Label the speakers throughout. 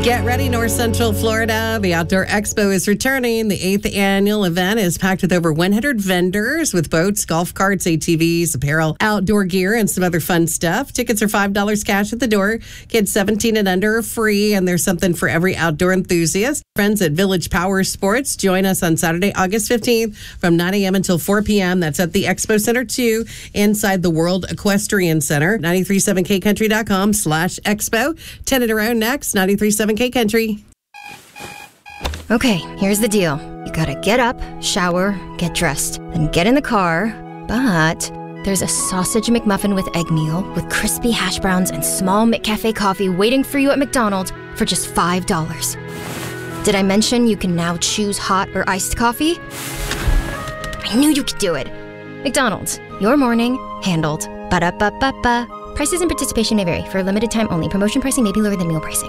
Speaker 1: Get ready, North Central Florida. The Outdoor Expo is returning. The 8th annual event is packed with over 100 vendors with boats, golf carts, ATVs, apparel, outdoor gear, and some other fun stuff. Tickets are $5 cash at the door. Kids 17 and under are free, and there's something for every outdoor enthusiast. Friends at Village Power Sports, join us on Saturday, August 15th from 9 a.m. until 4 p.m. That's at the Expo Center 2 inside the World Equestrian Center. 937kcountry.com/expo. 10 in a row next, 93.7 K Country.
Speaker 2: Okay, here's the deal. You gotta get up, shower, get dressed, then get in the car. But there's a sausage McMuffin with egg meal with crispy hash browns and small McCafe coffee waiting for you at McDonald's for just $5. Did I mention you can now choose hot or iced coffee? I knew you could do it. McDonald's, your morning handled. Ba-da-ba-ba-ba. Prices and participation may vary. For a limited time only. Promotion pricing may be lower than meal pricing.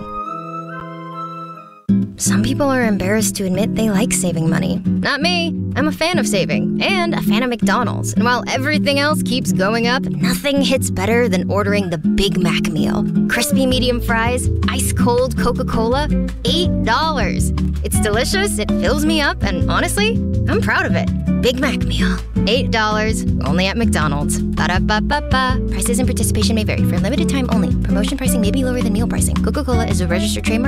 Speaker 2: Some people are embarrassed to admit they like saving money. Not me. I'm a fan of saving and a fan of McDonald's. And while everything else keeps going up, nothing hits better than ordering the Big Mac meal. Crispy medium fries, ice cold Coca-Cola, $8. It's delicious, it fills me up, and honestly, I'm proud of it. Big Mac meal. $8, only at McDonald's. Ba-da-ba-ba-ba. Prices and participation may vary. For a limited time only. Promotion pricing may be lower than meal pricing. Coca-Cola is a registered trademark.